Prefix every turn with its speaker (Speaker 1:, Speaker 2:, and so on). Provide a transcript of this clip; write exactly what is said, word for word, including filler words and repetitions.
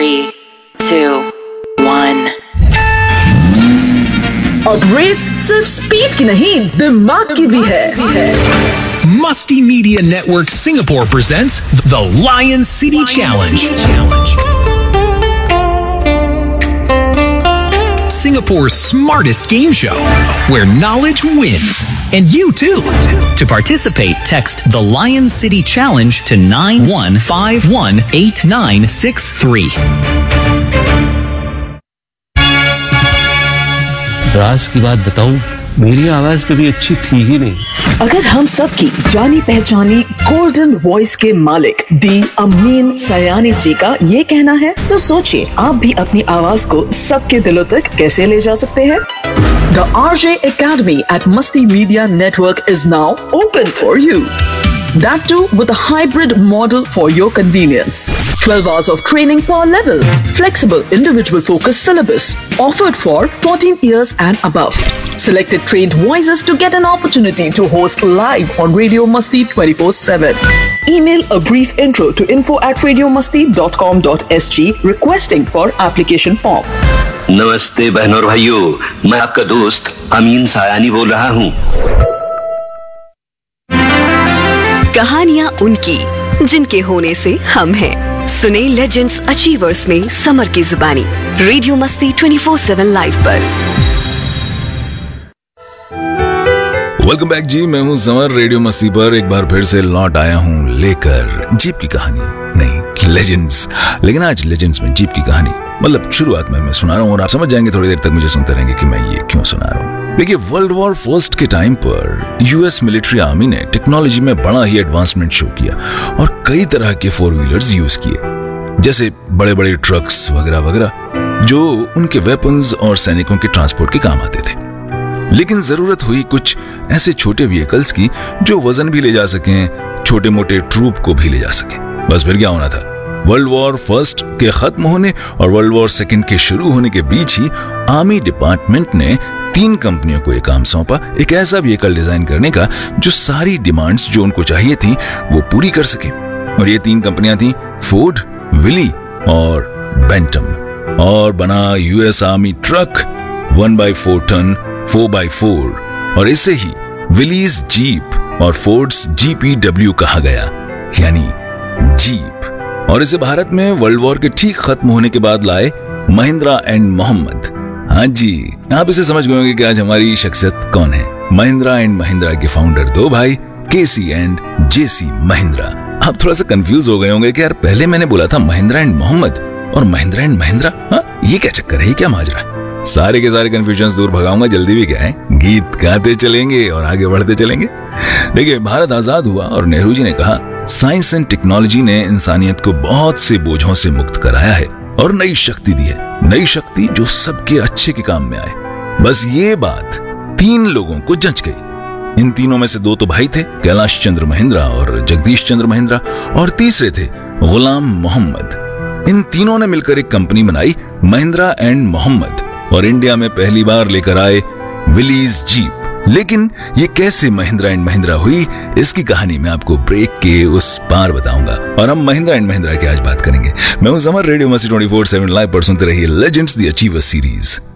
Speaker 1: Three, two, one.
Speaker 2: अब race सिर्फ speed की नहीं, दिमाग की भी है।
Speaker 3: Musty Media Network Singapore presents the Lion City Challenge. Singapore's smartest game show, where knowledge wins. And you too. To participate, text the Lion City Challenge to nine one five one eight nine six three.
Speaker 4: राज की बात बताऊं, मेरी आवाज कभी अच्छी थी ही नहीं।
Speaker 2: अगर हम सब की जानी पहचानी गोल्डन वॉइस के मालिक दी अमीन सयानी जी का ये कहना है, तो सोचिए आप भी अपनी आवाज को सबके दिलों तक कैसे ले जा सकते हैं। The R J Academy at Musty Media Network is now open for you. That too with a hybrid model for your convenience. twelve hours of training per level. Flexible individual focused syllabus. Offered for fourteen years and above. Selected trained voices to get an opportunity to host live on Radio Musty twenty-four seven. Email a brief intro to info at radiomusty dot com dot s g requesting for application form.
Speaker 5: नमस्ते बहनों और भाइयों, मैं आपका दोस्त अमीन सायानी बोल रहा हूँ।
Speaker 6: कहानियाँ उनकी जिनके होने से हम हैं। सुने लेजेंड्स अचीवर्स में समर की जुबानी रेडियो मस्ती ट्वेंटी फोर सेवन लाइव पर।
Speaker 7: वेलकम बैक जी, मैं हूँ समर। रेडियो मस्ती पर एक बार फिर से लौट आया हूँ लेकर जीप की कहानी, नहीं लेजेंड्स। लेकिन आज लेजेंड्स में जीप की कहानी, मतलब शुरुआत में मैं सुना रहा हूँ और आप समझ जाएंगे थोड़ी देर तक मुझे सुनते रहेंगे कि मैं ये क्यों सुना रहा हूँ। देखिए, वर्ल्ड वॉर फर्स्ट के टाइम पर यूएस मिलिट्री आर्मी ने टेक्नोलॉजी में बड़ा ही एडवांसमेंट शो किया और कई तरह के फोर व्हीलर्स यूज किए, जैसे बड़े बड़े ट्रक्स वगैरह वगैरह, जो उनके वेपन्स और सैनिकों के ट्रांसपोर्ट के काम आते थे। लेकिन जरूरत हुई कुछ ऐसे छोटे व्हीकल्स की जो वजन भी ले जा सकें, छोटे मोटे ट्रूप को भी ले जा सकें। बस फिर क्या होना था, वर्ल्ड वॉर फर्स्ट के खत्म होने और वर्ल्ड वॉर सेकंड के शुरू होने के बीच ही आर्मी डिपार्टमेंट ने तीन कंपनियों को एक काम सौंपा, एक ऐसा व्हीकल डिजाइन करने का जो सारी डिमांड्स जो उनको चाहिए थी वो पूरी कर सके। और ये तीन कंपनियां थी फोर्ड, विली और बेंटम। और बना US army truck one by four ton four by four, और इसे ही विलीज जीप और फोर्ड्स जीपीडब्ल्यू कहा गया, यानी जीप। और इसे भारत में वर्ल्ड वॉर के ठीक खत्म होने के बाद लाए महिंद्रा एंड मोहम्मद। हाँ जी, आप इसे समझ गए होंगे कि आज हमारी शख्सियत कौन है। महिंद्रा एंड महिंद्रा के फाउंडर दो भाई, केसी एंड जेसी महिंद्रा। आप थोड़ा सा कंफ्यूज हो गए होंगे कि यार पहले मैंने बोला था महिंद्रा एंड मोहम्मद और महिंद्रा एंड महिंद्रा, हाँ ये क्या चक्कर है, ये क्या माजरा है। सारे के सारे कंफ्यूजन दूर भगाऊंगा, जल्दी भी क्या है, गीत गाते चलेंगे और आगे बढ़ते चलेंगे। देखिए, भारत आजाद हुआ और नेहरू जी ने कहा साइंस एंड टेक्नोलॉजी ने इंसानियत को बहुत से बोझों से मुक्त कराया है और नई शक्ति दी है, नई शक्ति जो सबके अच्छे के काम में आए। बस ये बात तीन लोगों को जंच गई। इन तीनों में से दो तो भाई थे, कैलाश चंद्र महिंद्रा और जगदीश चंद्र महिंद्रा, और तीसरे थे गुलाम मोहम्मद। इन तीनों ने मिलकर एक कंपनी बनाई, महिंद्रा एंड मोहम्मद, और इंडिया में पहली बार लेकर आए विलीज जीप। लेकिन ये कैसे महिंद्रा एंड महिंद्रा हुई, इसकी कहानी मैं आपको ब्रेक के उस पार बताऊंगा। और हम महिंद्रा एंड महिंद्रा की आज बात करेंगे। मैं हूं समर, रेडियो मस्ती ट्वेंटी फोर सेवन लाइव पर सुनते रहिए लेजेंड्स द अचीवर्स सीरीज।